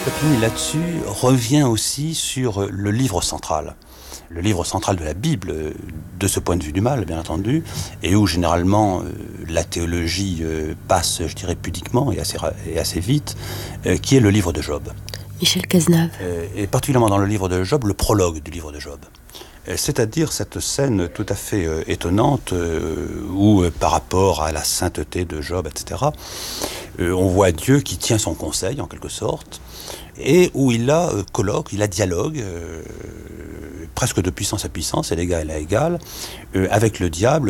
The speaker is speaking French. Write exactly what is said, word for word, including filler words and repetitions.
Papini, là-dessus, revient aussi sur le livre central. Le livre central de la Bible, de ce point de vue du mal, bien entendu, et où généralement la théologie passe, je dirais, pudiquement et assez, et assez vite, qui est le livre de Job. Michel Cazenave. Et particulièrement dans le livre de Job, le prologue du livre de Job. C'est-à-dire cette scène tout à fait euh, étonnante euh, où, euh, par rapport à la sainteté de Job, et cetera, euh, on voit Dieu qui tient son conseil, en quelque sorte, et où il a euh, colloque, il a dialogue, euh, presque de puissance à puissance, et d'égal à égal, euh, avec le diable,